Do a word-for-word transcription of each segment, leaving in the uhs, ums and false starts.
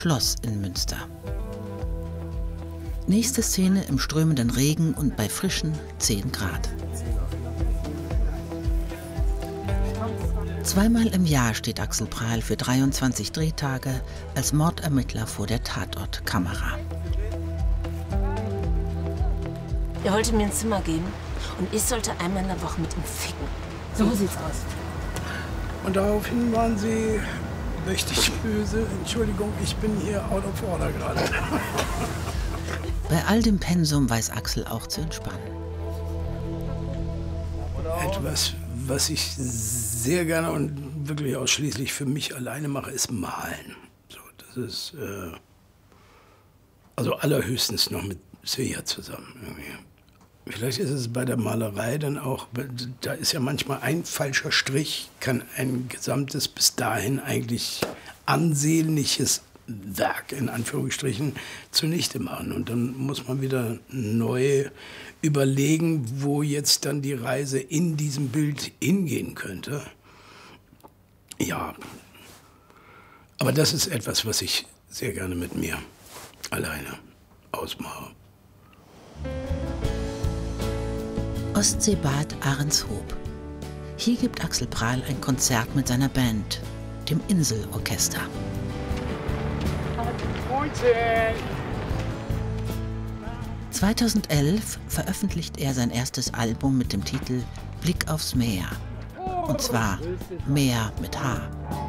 Schloss in Münster. Nächste Szene im strömenden Regen und bei frischen zehn Grad. Zweimal im Jahr steht Axel Prahl für dreiundzwanzig Drehtage als Mordermittler vor der Tatortkamera. Er wollte mir ein Zimmer geben und ich sollte einmal in der Woche mit ihm ficken. So sieht's aus. Und daraufhin waren sie richtig böse. Entschuldigung, ich bin hier out of order gerade. Bei all dem Pensum weiß Axel auch zu entspannen. Etwas, was ich sehr gerne und wirklich ausschließlich für mich alleine mache, ist malen. So, das ist äh, also allerhöchstens noch mit Svea zusammen. Irgendwie. Vielleicht ist es bei der Malerei dann auch, da ist ja manchmal ein falscher Strich, kann ein gesamtes bis dahin eigentlich ansehnliches Werk in Anführungsstrichen zunichte machen. Und dann muss man wieder neu überlegen, wo jetzt dann die Reise in diesem Bild hingehen könnte. Ja, aber das ist etwas, was ich sehr gerne mit mir alleine ausmache. Ostseebad Ahrenshoop. Hier gibt Axel Prahl ein Konzert mit seiner Band, dem Inselorchester. zweitausendelf veröffentlicht er sein erstes Album mit dem Titel Blick aufs Meer. Und zwar Meer mit H.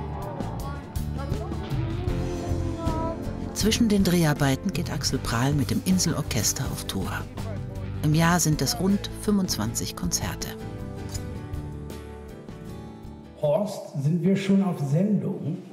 Zwischen den Dreharbeiten geht Axel Prahl mit dem Inselorchester auf Tour. Im Jahr sind es rund fünfundzwanzig Konzerte. Horst, sind wir schon auf Sendung?